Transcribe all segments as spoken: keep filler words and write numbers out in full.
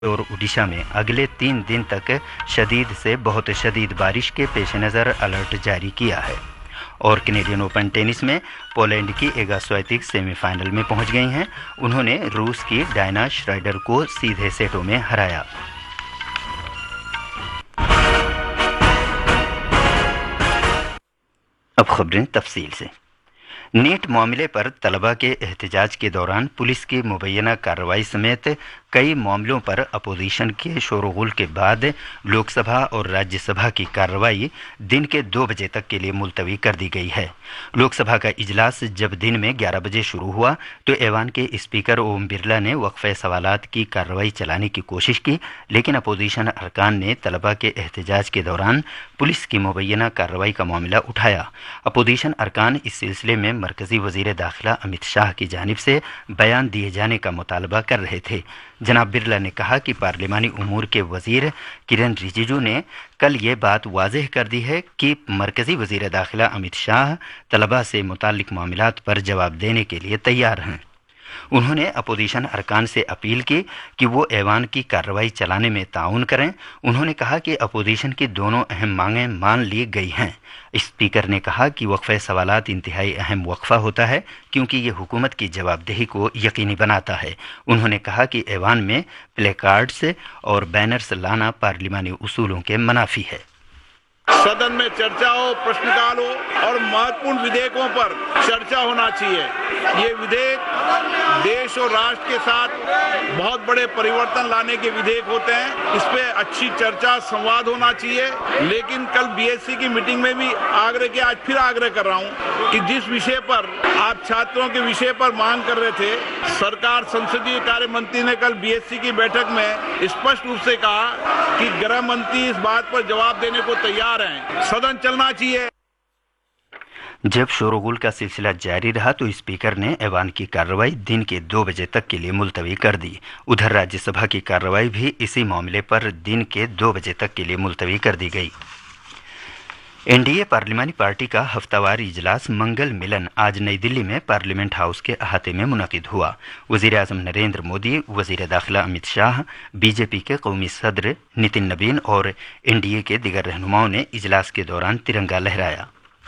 और उड़ीसा में अगले तीन दिन तक शदीद से बहुत शदीद बारिश के पेश नज़र अलर्ट जारी किया है। और कैनेडियन ओपन टेनिस में पोलैंड की एगा स्वियातेक सेमीफाइनल में पहुंच गई हैं। उन्होंने रूस की डायना श्राइडर को सीधे सेटों में हराया। अब खबरें तफसील से। नीट मामले पर तलबा के एहतजाज के दौरान पुलिस की मुबैना कार्रवाई समेत कई मामलों पर अपोजिशन के शोरगुल के बाद लोकसभा और राज्यसभा की कार्रवाई दिन के दो बजे तक के लिए मुलतवी कर दी गई है। लोकसभा का इजलास जब दिन में ग्यारह बजे शुरू हुआ तो ऐवान के स्पीकर ओम बिरला ने वक्फे सवालात की कार्रवाई चलाने की कोशिश की, लेकिन अपोजिशन अरकान ने तलबा के एहतजाज के दौरान पुलिस की मुबैना कार्रवाई का मामला उठाया। अपोजिशन अरकान इस सिलसिले में मरकजी वजीर दाखिला अमित शाह की जानिब से बयान दिए जाने का मुतालबा कर रहे थे। जनाब बिरला ने कहा कि पार्लिमानी उमूर के वजीर किरण रिजिजू ने कल ये बात वाज़ेह कर दी है कि मरकजी वजीर दाखिला अमित शाह तलबा से मुताल्लिक मामलात पर जवाब देने के लिए तैयार हैं। उन्होंने अपोजिशन अरकान से अपील की कि वो ऐवान की कार्रवाई चलाने में ताउन करें। उन्होंने कहा कि अपोजिशन की दोनों अहम मांगें मान ली गई हैं। स्पीकर ने कहा कि वक्फे सवालात इंतहाई अहम वक्फा होता है क्योंकि ये हुकूमत की जवाबदेही को यकीनी बनाता है। उन्होंने कहा कि ऐवान में प्ले कार्ड्स और बैनर्स लाना पार्लिमानी उसूलों के मनाफी है। सदन में चर्चा हो, प्रश्नकाल हो और महत्वपूर्ण विधेयकों पर चर्चा होना चाहिए। ये विधेयक देश और राष्ट्र के साथ बहुत बड़े परिवर्तन लाने के विधेयक होते हैं। इस पे अच्छी चर्चा, संवाद होना चाहिए। लेकिन कल बीएससी की मीटिंग में भी आग्रह किया, आज फिर आग्रह कर रहा हूँ कि जिस विषय पर आप छात्रों के विषय पर मांग कर रहे थे, सरकार संसदीय कार्य मंत्री ने कल बीएससी की बैठक में स्पष्ट रूप से कहा कि गृह मंत्री इस बात पर जवाब देने को तैयार हैं। सदन चलना चाहिए। जब शोरगुल का सिलसिला जारी रहा तो स्पीकर ने ऐवान की कार्रवाई दिन के दो बजे तक के लिए मुलतवी कर दी। उधर राज्यसभा की कार्रवाई भी इसी मामले पर दिन के दो बजे तक के लिए मुलतवी कर दी गई। एनडीए पार्लिमानी पार्टी का हफ्तावार इजलास मंगल मिलन आज नई दिल्ली में पार्लियामेंट हाउस के अहाते में मुनक़िद हुआ। वज़ीर आज़म नरेंद्र मोदी, वज़ीर दाखिला अमित शाह, बीजेपी के कौमी सदर नितिन नबीन और एनडीए के दिगर रहनुमाओं ने इजलास के दौरान तिरंगा लहराया।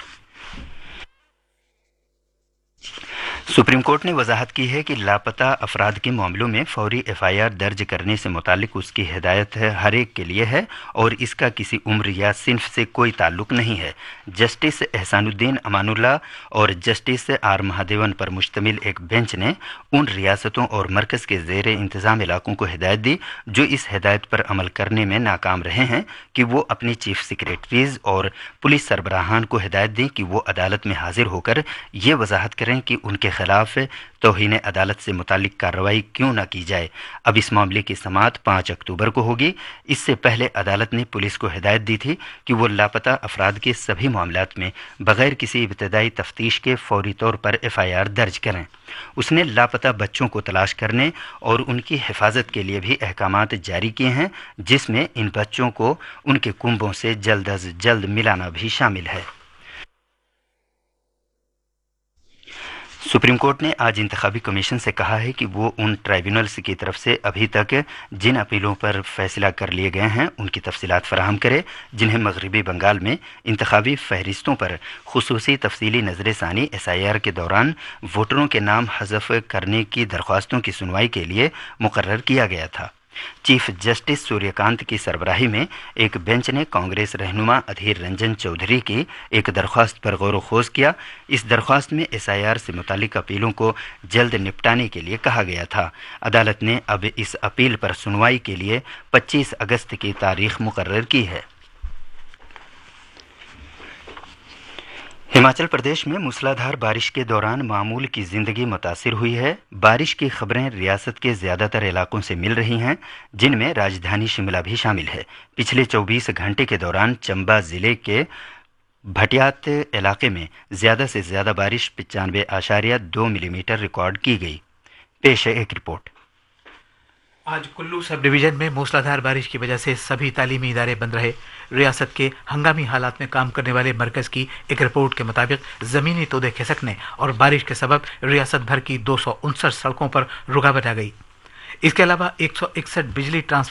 सुप्रीम कोर्ट ने वजाहत की है कि लापता अफराद के मामलों में फौरी एफ आई आर दर्ज करने से मुतालिक उसकी हिदायत हर एक के लिए है और इसका किसी उम्र या सिन्फ से कोई ताल्लुक नहीं है। जस्टिस एहसानुद्दीन अमानुल्लाह और जस्टिस आर महादेवन पर मुश्तमिल एक बेंच ने उन रियासतों और मरकज़ के ज़ेर इंतज़ाम इलाकों को हिदायत दी जो इस हिदायत पर अमल करने में नाकाम रहे हैं कि वो अपनी चीफ सेक्रेटरीज और पुलिस सरबराहान को हिदायत दें कि वो अदालत में हाजिर होकर ये वजाहत करें कि उनके खिलाफ तौहीन अदालत से मुतालिक कार्रवाई क्यों न की जाए। अब इस मामले की समाअत पाँच अक्टूबर को होगी। इससे पहले अदालत ने पुलिस को हिदायत दी थी कि वो लापता अफराद के सभी मामलात में बगैर किसी इब्तदाई तफ्तीश के फौरी तौर पर एफ आई आर दर्ज करें। उसने लापता बच्चों को तलाश करने और उनकी हिफाजत के लिए भी अहकामात जारी किए हैं, जिसमें इन बच्चों को उनके कुंबों से जल्द अज जल्द मिलाना भी शामिल है। सुप्रीम कोर्ट ने आज इंतखाबी कमीशन से कहा है कि वो उन ट्राइब्यूनल्स की तरफ से अभी तक जिन अपीलों पर फैसला कर लिए गए हैं उनकी तफसीलात फराहम करे जिन्हें मगरबी बंगाल में इंतखाबी फहरिस्तों पर खुसूसी तफसीली नज़र-ए-सानी एस आई आर के दौरान वोटरों के नाम हज़फ करने की दरख्वास्तों की सुनवाई के लिए मुकर्रर किया गया था। चीफ जस्टिस सूर्यकांत की सरबराही में एक बेंच ने कांग्रेस रहनुमा अधीर रंजन चौधरी की एक दरख्वास्त पर गौर खोज किया। इस दरख्वास्त में एस आई आर से मुतालिक अपीलों को जल्द निपटाने के लिए कहा गया था। अदालत ने अब इस अपील पर सुनवाई के लिए पच्चीस अगस्त की तारीख मुकर्रर की है। हिमाचल प्रदेश में मूसलाधार बारिश के दौरान मामूल की जिंदगी मुतासिर हुई है। बारिश की खबरें रियासत के ज़्यादातर इलाकों से मिल रही हैं, जिनमें राजधानी शिमला भी शामिल है। पिछले चौबीस घंटे के दौरान चंबा ज़िले के भटियात इलाके में ज़्यादा से ज़्यादा बारिश पचानवे आशारिया दो मिलीमीटर रिकॉर्ड की गई। पेश है एक रिपोर्ट। आज कुल्लू सब डिवीजन में मूसलाधार बारिश की वजह से सभी तालीमी इदारे बंद रहे। रियासत के हंगामी हालात में काम करने वाले मरकज़ की एक रिपोर्ट के मुताबिक ज़मीनी तोदे खिसकने और बारिश के सबब रियासत भर की दो सौ उनसठ सड़कों पर रुकावट आ गई। इसके अलावा एक सौ इकसठ बिजली ट्रांसफर